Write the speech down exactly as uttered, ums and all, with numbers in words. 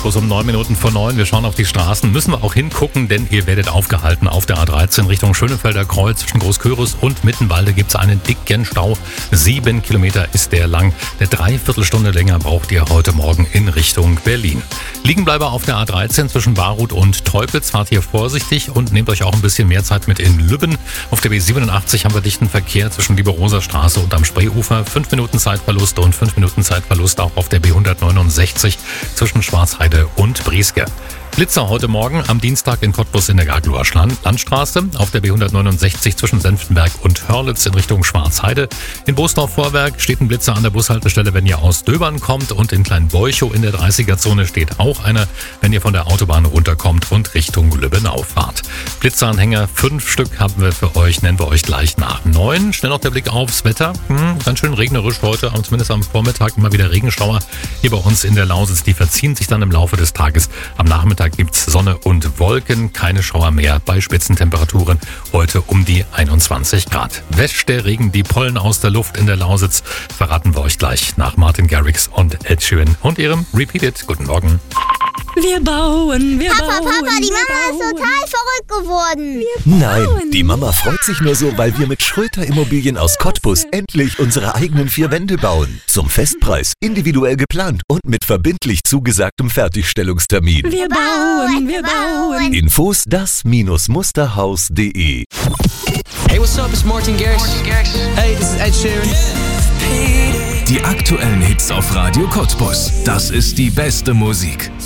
Cottbus um neun Minuten vor neun. Wir schauen auf die Straßen, müssen wir auch hingucken, denn ihr werdet aufgehalten auf der A dreizehn Richtung Schönefelder Kreuz. Zwischen Großkörus und Mittenwalde gibt es einen dicken Stau. Sieben Kilometer ist der lang. Eine Dreiviertelstunde länger braucht ihr heute Morgen in Richtung Berlin. Liegenbleiber auf der A dreizehn zwischen Baruth und Teupitz. Fahrt hier vorsichtig und nehmt euch auch ein bisschen mehr Zeit mit in Lübben. Auf der B siebenundachtzig haben wir dichten Verkehr zwischen Lieberoser Straße und am Spreeufer. Fünf Minuten Zeitverlust und fünf Minuten Zeitverlust auch auf der B hundertneunundsechzig zwischen Schwarzheide und Brieske. Blitzer heute Morgen am Dienstag in Cottbus in der Gagloer Landstraße, auf der B hundertneunundsechzig zwischen Senftenberg und Hörlitz in Richtung Schwarzheide. In Boosdorf-Vorwerk steht ein Blitzer an der Bushaltestelle, wenn ihr aus Döbern kommt, und in Kleinbeuchow in der dreißiger-Zone steht auch einer, wenn ihr von der Autobahn runterkommt und Richtung Lübbenau fahrt. Blitzeranhänger, fünf Stück haben wir für euch, nennen wir euch gleich nach neun. Schnell noch der Blick aufs Wetter. Hm, ganz schön regnerisch heute, zumindest am Vormittag immer wieder Regenschauer hier bei uns in der Lausitz. Die verziehen sich dann im Laufe des Tages. Am Nachmittag gibt's Sonne und Wolken, keine Schauer mehr bei Spitzentemperaturen. Heute um die einundzwanzig Grad. Wäscht der Regen die Pollen aus der Luft in der Lausitz? Verraten wir euch gleich nach Martin Garrix und Ed Sheeran und ihrem Repeat It. Guten Morgen. Wir bauen, wir Papa, bauen. Papa, die Mama wir ist bauen. total verrückt geworden. Nein, die Mama freut sich nur so, weil wir mit Schröter Immobilien aus Cottbus endlich unsere eigenen vier Wände bauen. Zum Festpreis, individuell geplant und mit verbindlich zugesagtem Fertigstellungstermin. Wir bauen, wir bauen. Infos das Musterhaus punkt de. Hey, what's up? It's Martin Garrix. Hey, this is Ed Sheeran. Die aktuellen Hits auf Radio Cottbus. Das ist die beste Musik.